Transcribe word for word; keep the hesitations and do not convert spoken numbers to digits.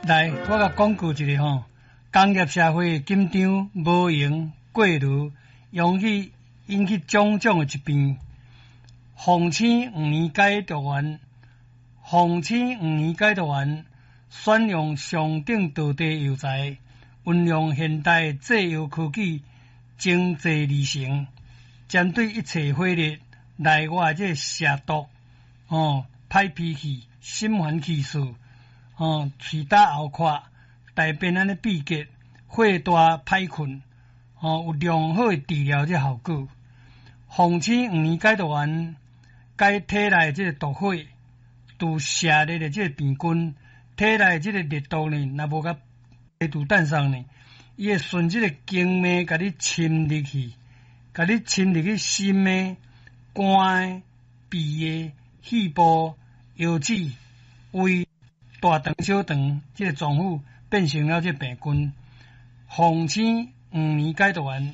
来，我甲讲句一个吼，工业社会紧张无闲过劳，容易引起种种的疾病。防青五年解毒丸，防青五年解毒丸选用上等道地药材，运用现代制药科技，精制而成，针对一切火热、内外这蛇毒、哦歹脾气、心烦气躁、哦喙焦喉渴、大便安尼闭结、火大歹困，哦有良好的治疗这效果。防青五年解毒丸解体内这个毒火，除射热的这个病菌，体内这个热毒呢，若无甲排除诞生呢，伊会顺这个经脉甲你侵入去，甲你侵入去心的、肝的、脾的、肺部、腰子、胃、大肠、小肠这个脏腑，变成了这病菌。防青五年解毒丸。